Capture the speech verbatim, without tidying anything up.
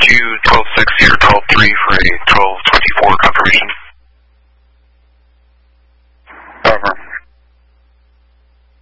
Q twelve sixty or twelve three for a twelve twenty-four confirmation.